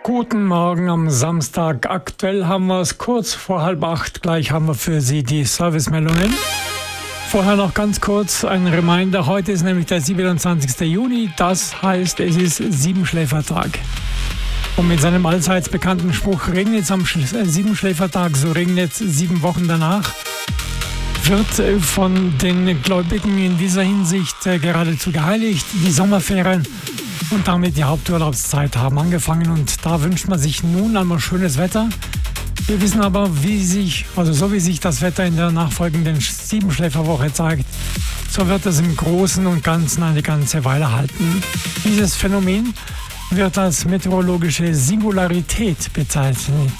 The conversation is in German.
Guten Morgen am Samstag. Aktuell haben wir es kurz vor 7:30. Gleich haben wir für Sie die Servicemeldungen. Vorher noch ganz kurz ein Reminder. Heute ist nämlich der 27. Juni. Das heißt, es ist Siebenschläfertag. Und mit seinem allseits bekannten Spruch, regnet es am Siebenschläfertag, so regnet es 7 Wochen danach, wird von den Gläubigen in dieser Hinsicht geradezu geheiligt. Die Sommerferien und damit die Haupturlaubszeit haben angefangen und da wünscht man sich nun einmal schönes Wetter. Wir wissen aber, so wie sich das Wetter in der nachfolgenden Siebenschläferwoche zeigt, so wird es im Großen und Ganzen eine ganze Weile halten. Dieses Phänomen wird als meteorologische Singularität bezeichnet.